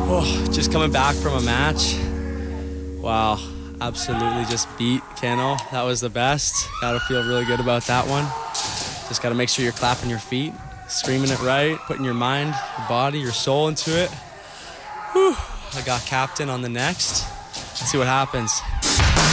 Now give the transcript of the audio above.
Oh, just coming back from a match. Wow, absolutely just beat Kano. That was the best. Gotta feel really good about that one. Just gotta make sure you're clapping your feet, screaming it right, putting your mind, your body, your soul into it. Whew. I got captain on the next. Let's see what happens.